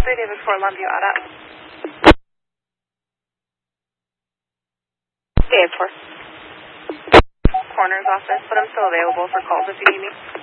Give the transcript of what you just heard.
David Fort Longview Auto. Dave Fort. Coroner's office, but I'm still available for calls if you need me.